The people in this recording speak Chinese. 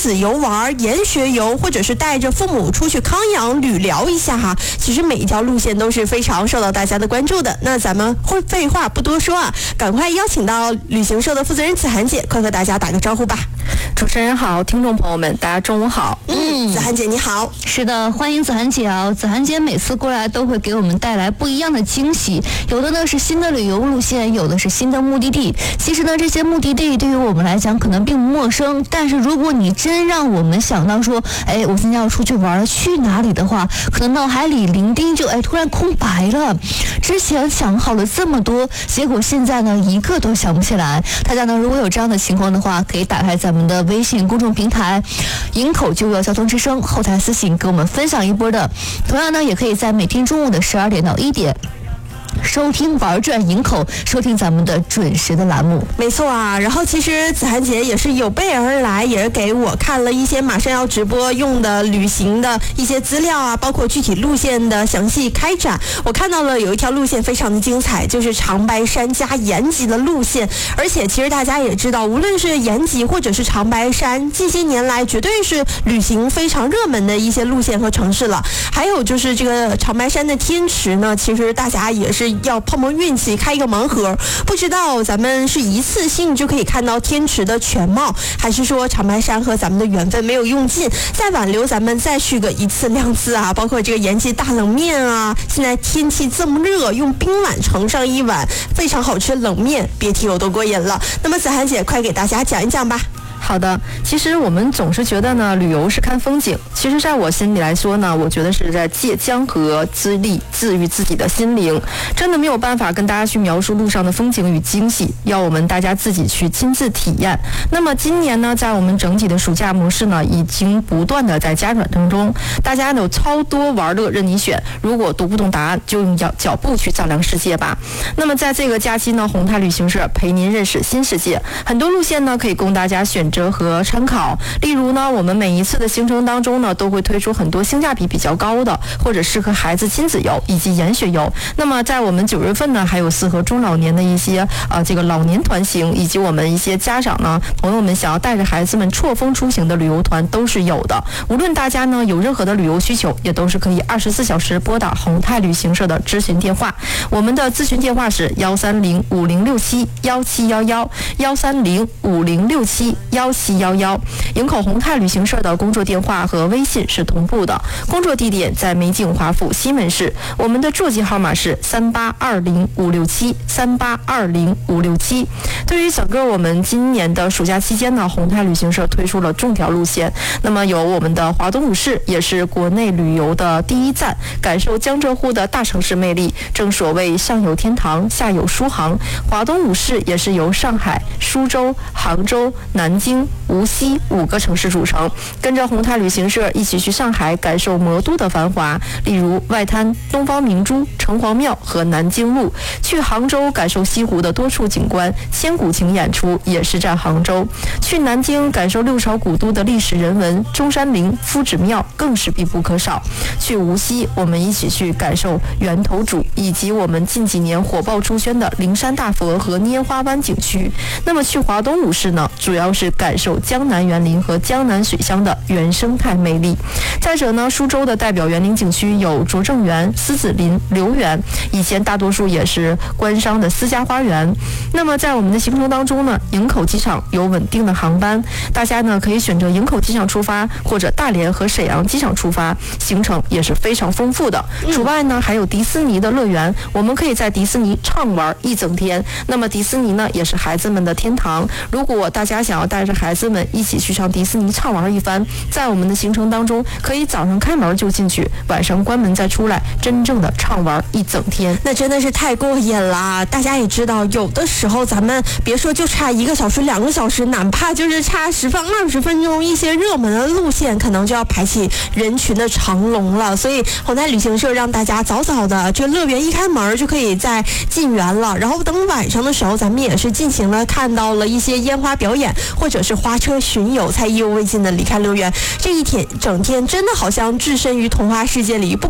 子游玩、研学游，或者是带着父母出去康养旅聊一下哈。其实每一条路线都是非常受到大家的关注的。那咱们废话不多说啊，赶快邀请到旅行社的负责人子涵姐，快和大家打个招呼吧。 主持人好，听众朋友们，大家中午好。 子涵姐你好。 是的，欢迎子涵姐啊！子涵姐每次过来都会给我们带来不一样的惊喜，有的呢是新的旅游路线，有的是新的目的地。其实呢，这些目的地对于我们来讲可能并不陌生，但是如果你真让我们想到说，我今天要出去玩，去哪里的话，可能脑海里伶仃就突然空白了。之前想好了这么多，结果现在呢一个都想不起来。大家呢如果有这样的情况的话，可以打开咱们的微信公众平台营口就要交通之声后台私信给我们分享一波的。同样呢，也可以在每天中午的12点到1点。收听玩转营口，收听咱们的准时的栏目。 没错啊，然后其实子涵姐也是有备而来，也是给我看了一些马上要直播用的旅行的一些资料啊，包括具体路线的详细开展。我看到了有一条路线非常的精彩，就是长白山加延吉的路线。而且其实大家也知道，无论是延吉或者是长白山，近些年来绝对是旅行非常热门的一些路线和城市了。还有就是这个长白山的天池呢，其实大家也是要碰碰运气，开一个盲盒，不知道咱们是一次性就可以看到天池的全貌，还是说长白山和咱们的缘分没有用尽，再挽留咱们再续个一次两次啊。包括这个延吉大冷面啊，现在天气这么热，用冰碗盛上一碗非常好吃冷面，别提有多过瘾了。那么子涵姐快给大家讲一讲吧。 好的，其实我们总是觉得呢，旅游是看风景。其实在我心里来说呢，我觉得是在借江河之力治愈自己的心灵。真的没有办法跟大家去描述路上的风景与惊喜，要我们大家自己去亲自体验。那么今年呢，在我们整体的暑假模式呢，已经不断的在加软当中，大家有超多玩乐任你选。如果读不懂答案，就用脚步去丈量世界吧。那么在这个假期呢，宏泰旅行社陪您认识新世界，很多路线呢可以供大家选择和参考。例如呢，我们每一次的行程当中呢，都会推出很多性价比比较高的，或者适合孩子亲子游以及研学游。那么在我们9月份呢，还有适合中老年的一些这个老年团行，以及我们一些家长呢朋友们想要带着孩子们错峰出行的旅游团都是有的。无论大家呢有任何的旅游需求，也都是可以24小时拨打宏泰旅行社的咨询电话。我们的咨询电话是13050671711，13050671711。营口宏泰旅行社的工作电话和微信是同步的，工作地点在梅景华府西门市，我们的座机号码是3820-567，3820-567。对于整个我们今年的暑假期间呢，宏泰旅行社推出了众条路线，那么有我们的华东五市，也是国内旅游的第一站，感受江浙沪的大城市魅力。正所谓上有天堂，下有苏杭，华东五市也是由上海、苏州、杭州、南京、无锡5个城市组成。跟着宏泰旅行社一起去上海感受魔都的繁华，例如外滩、东方明珠、城隍庙和南京路；去杭州感受西湖的多处景观，千古情演出也是在杭州；去南京感受六朝古都的历史人文，中山陵、夫子庙更是必不可少；去无锡，我们一起去感受源头渚以及我们近几年火爆出圈的灵山大佛和拈花湾景区。那么去华东五市呢，主要是感受江南园林和江南水乡的原生态魅力。再者呢，苏州的代表园林景区有拙政园、狮子林、留园，以前大多数也是官商的私家花园。那么在我们的行程当中呢，营口机场有稳定的航班，大家呢可以选择营口机场出发，或者大连和沈阳机场出发，行程也是非常丰富的。此外呢，还有迪士尼的乐园，我们可以在迪士尼畅玩一整天。那么迪士尼呢，也是孩子们的天堂。如果大家想要带着孩子们一起去上迪士尼畅玩一番，在我们的行程当中，可以早上开门就进去，晚上关门再出来，真正的畅玩一整天， 那真的是太过瘾了。大家也知道，有的时候咱们别说就差1个小时、2个小时，哪怕就是差10分、20分钟，一些热门的路线可能就要排起人群的长龙了。所以宏泰旅行社让大家早早的，这个乐园一开门就可以在进园了。然后等晚上的时候，咱们也是进行了看到了一些烟花表演，或者是花车巡游，才意犹未尽的离开乐园。这一整天真的好像置身于童话世界里。